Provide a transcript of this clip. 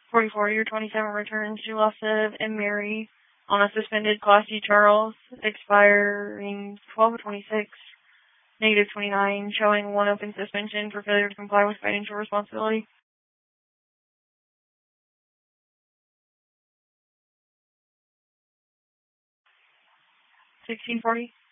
44, year 27 returns to loss of M. Mary on a suspended Class D Charles, expiring 12/26, -29, showing one open suspension for failure to comply with financial responsibility. 1640.